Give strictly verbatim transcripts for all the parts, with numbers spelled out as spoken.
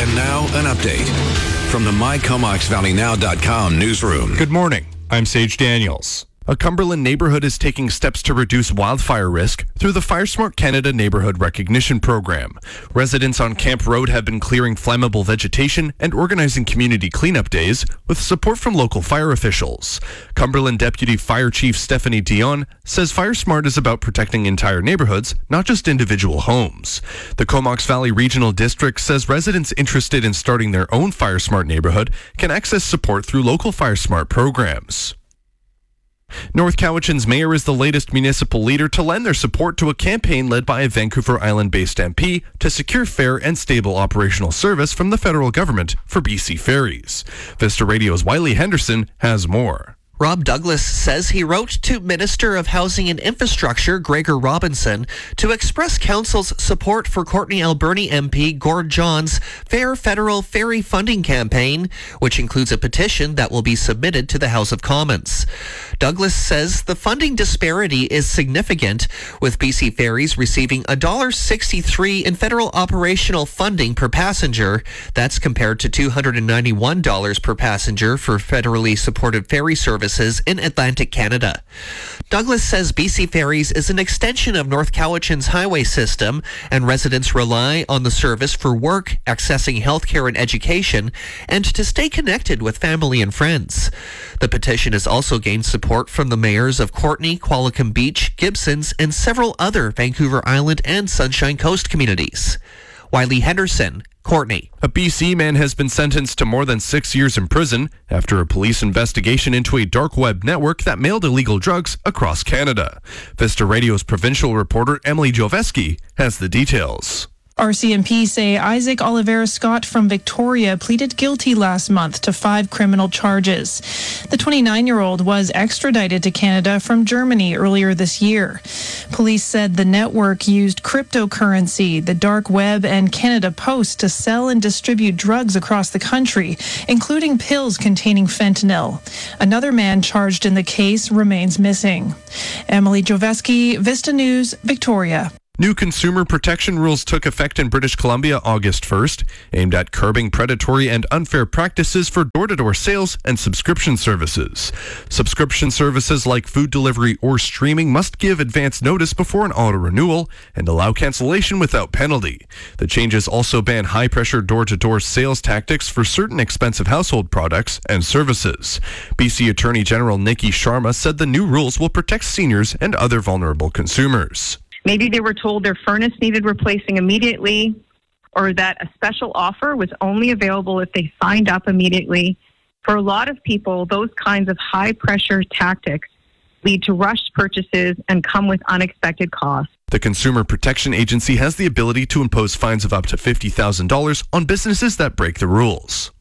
And now, an update from the my comox valley now dot com newsroom. Good morning. I'm Sage Daniels. A Cumberland neighborhood is taking steps to reduce wildfire risk through the FireSmart Canada Neighborhood Recognition Program. Residents on Camp Road have been clearing flammable vegetation and organizing community cleanup days with support from local fire officials. Cumberland Deputy Fire Chief Stephanie Dion says FireSmart is about protecting entire neighborhoods, not just individual homes. The Comox Valley Regional District says residents interested in starting their own FireSmart neighborhood can access support through local FireSmart programs. North Cowichan's mayor is the latest municipal leader to lend their support to a campaign led by a Vancouver Island-based M P to secure fair and stable operational service from the federal government for B C ferries. Vista Radio's Wiley Henderson has more. Rob Douglas says he wrote to Minister of Housing and Infrastructure Gregor Robinson to express council's support for Courtenay Alberni M P Gord John's Fair Federal Ferry Funding Campaign, which includes a petition that will be submitted to the House of Commons. Douglas says the funding disparity is significant, with B C Ferries receiving one dollar and sixty-three cents in federal operational funding per passenger. That's compared to two hundred ninety-one dollars per passenger for federally supported ferry services in Atlantic Canada. Douglas says B C Ferries is an extension of North Cowichan's highway system, and residents rely on the service for work, accessing healthcare and education, and to stay connected with family and friends. The petition has also gained support from the mayors of Courtenay, Qualicum Beach, Gibsons, and several other Vancouver Island and Sunshine Coast communities. Wiley Henderson, Courtenay. A B C man has been sentenced to more than six years in prison after a police investigation into a dark web network that mailed illegal drugs across Canada. Vista Radio's provincial reporter Emily Joveski has the details. R C M P say Isaac Oliveira Scott from Victoria pleaded guilty last month to five criminal charges. The twenty-nine-year-old was extradited to Canada from Germany earlier this year. Police said the network used cryptocurrency, the dark web, and Canada Post to sell and distribute drugs across the country, including pills containing fentanyl. Another man charged in the case remains missing. Emily Joveski, Vista News, Victoria. New consumer protection rules took effect in British Columbia August first, aimed at curbing predatory and unfair practices for door-to-door sales and subscription services. Subscription services like food delivery or streaming must give advance notice before an auto-renewal and allow cancellation without penalty. The changes also ban high-pressure door-to-door sales tactics for certain expensive household products and services. B C Attorney General Nikki Sharma said the new rules will protect seniors and other vulnerable consumers. Maybe they were told their furnace needed replacing immediately, or that a special offer was only available if they signed up immediately. For a lot of people, those kinds of high-pressure tactics lead to rushed purchases and come with unexpected costs. The Consumer Protection Agency has the ability to impose fines of up to fifty thousand dollars on businesses that break the rules.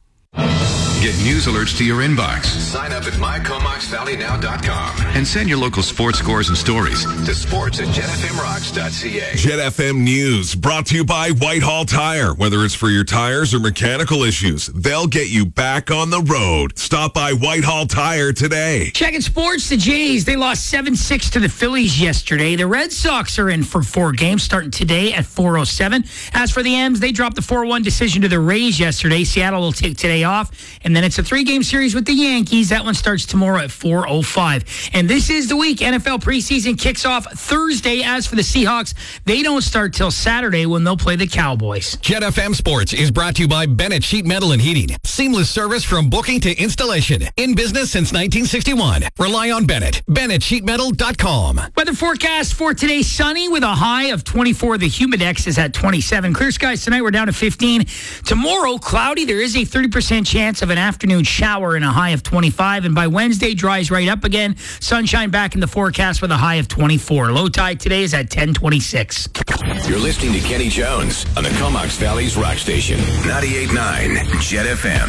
Get news alerts to your inbox. Sign up at my comox valley now dot com and send your local sports scores and stories to sports at jet f m rocks dot c a. Jet F M News brought to you by Whitehall Tire. Whether it's for your tires or mechanical issues, they'll get you back on the road. Stop by Whitehall Tire today. Checking sports, the Jays, they lost seven six to the Phillies yesterday. The Red Sox are in for four games starting today at four oh seven. As for the M's, they dropped the four one decision to the Rays yesterday. Seattle will take today off. And then it's a three-game series with the Yankees. That one starts tomorrow at four oh five. And this is the week. N F L preseason kicks off Thursday. As for the Seahawks, they don't start till Saturday when they'll play the Cowboys. Jet F M Sports is brought to you by Bennett Sheet Metal and Heating. Seamless service from booking to installation. In business since nineteen sixty-one. Rely on Bennett. Bennett Sheet Metal dot com. Weather forecast for today, sunny with a high of twenty-four. The Humidex is at twenty-seven. Clear skies tonight, we're down to fifteen. Tomorrow, cloudy. There is a thirty percent chance of an afternoon shower and a high of twenty-five. And by Wednesday, dries right up again. Sunshine back in the forecast with a high of twenty-four. Low tide today is at ten twenty-six. You're listening to Kenny Jones on the Comox Valley's Rock Station, ninety-eight point nine Jet F M.